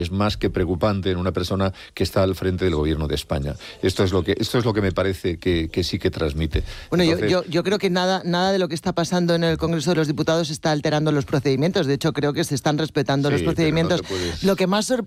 es más que preocupante en una persona que está al frente del gobierno de España. Esto es lo que me parece que sí que transmite. Bueno, entonces, yo creo que nada de lo que está pasando en el Congreso de los Diputados está alterando los procedimientos. De hecho, creo que se están respetando los procedimientos. No puedes... Lo que más sorprende